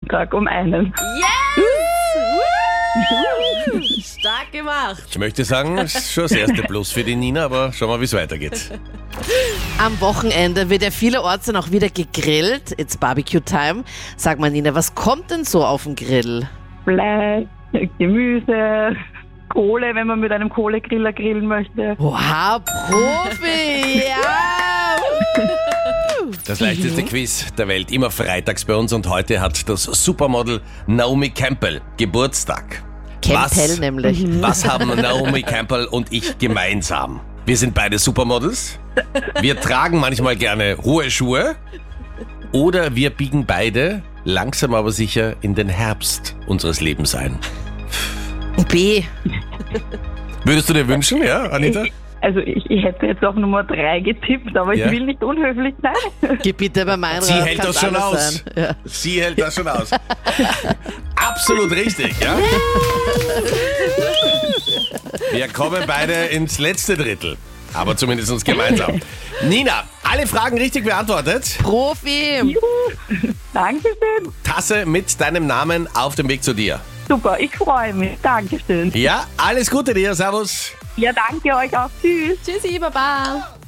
Geburtstag um einen. Stark gemacht. Ich möchte sagen, es ist schon das erste Plus für die Nina, aber schauen wir, wie es weitergeht. Am Wochenende wird ja vielerorts dann auch wieder gegrillt. It's Barbecue-Time. Sag mal, Nina, was kommt denn so auf den Grill? Fleisch, Gemüse, Kohle, wenn man mit einem Kohlegriller grillen möchte. Wow, Profi! Ja! Das leichteste Quiz der Welt, immer freitags bei uns, und heute hat das Supermodel Naomi Campbell Geburtstag. Campbell nämlich. Was haben Naomi Campbell und ich gemeinsam? Wir sind beide Supermodels, wir tragen manchmal gerne hohe Schuhe oder wir biegen beide langsam aber sicher in den Herbst unseres Lebens ein. B. Würdest du dir wünschen, ja, Anita? Ich hätte jetzt auf Nummer 3 getippt, aber Ja. ich will nicht unhöflich sein. Geh bitte bei meinem Sie hält das schon aus. Ja. Sie hält das schon aus. Absolut richtig, ja? Wir kommen beide ins letzte Drittel, aber zumindest uns gemeinsam. Nina, alle Fragen richtig beantwortet. Profi! Juhu. Dankeschön. Tasse mit deinem Namen auf dem Weg zu dir. Super, ich freue mich. Dankeschön. Ja, alles Gute dir, servus. Ja, danke euch auch. Tschüss. Tschüssi, Baba!